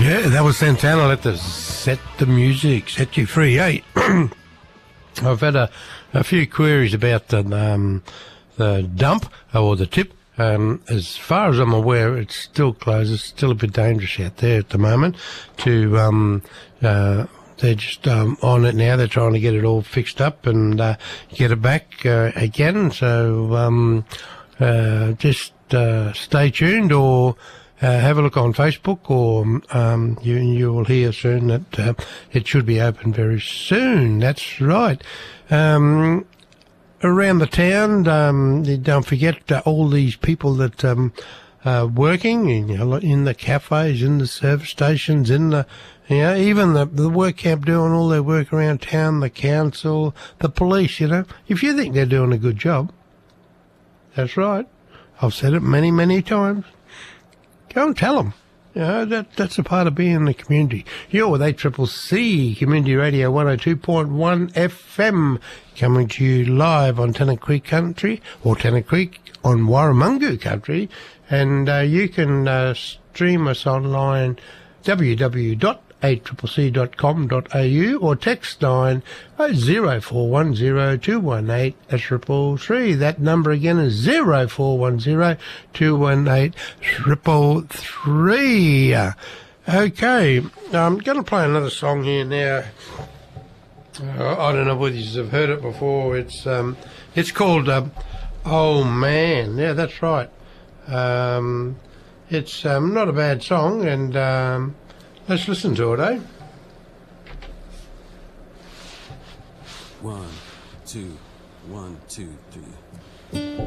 Yeah, that was Santana. Let the set the music, set you free. Hey, I've had a few queries about the dump or the tip. As far as I'm aware, it's still closed. It's still a bit dangerous out there at the moment. They're just on it now. They're trying to get it all fixed up and get it back again. So just stay tuned, or have a look on Facebook, or you will hear soon that it should be open very soon. That's right. Around the town, don't forget all these people that are working in the cafes, in the service stations, in the even the work camp doing all their work around town, the council, the police. If you think they're doing a good job, that's right. I've said it many, many times. Go and tell them. That's a part of being in the community. You're with ACCC Community Radio 102.1 FM, coming to you live on Tennant Creek Country, or Tennant Creek on Warramungu Country, and you can stream us online, www.accc.com.au, or text 0410-218-333. That number again is 0410-218-333. Okay, I'm going to play another song here now. I don't know whether you have heard it before. It's called Oh Man. Yeah, that's right. It's not a bad song, and let's listen to it, eh? 1, 2, 1, 2, 3.